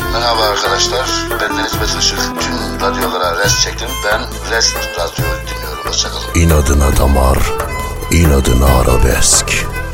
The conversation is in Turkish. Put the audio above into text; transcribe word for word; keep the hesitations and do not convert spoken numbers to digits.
Merhaba arkadaşlar, ben Deniz Mesut Işık. Tüm radyolara rest çektim. Ben Rest Radyo'yu dinliyorum. Hoşçakalın. İnadına damar, inadına arabesk.